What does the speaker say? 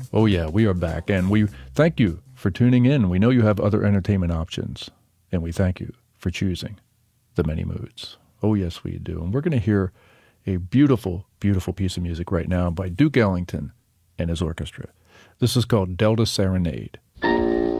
Oh, yeah, we are back, and we thank you for tuning in. We know you have other entertainment options, and we thank you for choosing the many moods. Oh, yes, we do. And we're going to hear a beautiful, beautiful piece of music right now by Duke Ellington and his orchestra. This is called Delta Serenade.